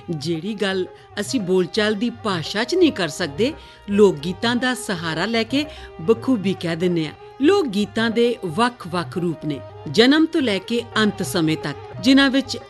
ਜਿਹੜੀ ਗੱਲ ਅਸੀਂ ਬੋਲਚਾਲ ਦੀ ਭਾਸ਼ਾ 'ਚ ਨਹੀਂ ਕਰ ਸਕਦੇ, ਲੋਕ ਗੀਤਾਂ ਦਾ ਸਹਾਰਾ ਲੈ ਕੇ ਬਖੂਬੀ ਕਹਿ ਦਿੰਦੇ ਆ। ਲੋਕ ਗੀਤਾਂ ਦੇ ਵੱਖ-ਵੱਖ ਰੂਪ ਨੇ, ਜਨਮ ਤੋਂ ਲੈ ਕੇ ਅੰਤ ਸਮੇਂ ਤੱਕ, ਜਿਨ੍ਹਾਂ ਵਿੱਚ